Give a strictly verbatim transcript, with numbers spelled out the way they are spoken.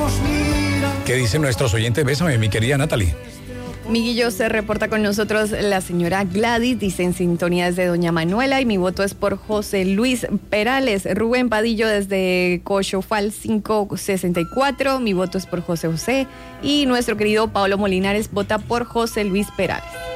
¿Qué dicen nuestros oyentes? Bésame, mi querida Natalie. Miguillo, se reporta con nosotros la señora Gladys, dice en sintonía desde Doña Manuela, y mi voto es por José Luis Perales. Rubén Padillo desde Cochofal cinco sesenta y cuatro, mi voto es por José José, y nuestro querido Pablo Molinares vota por José Luis Perales.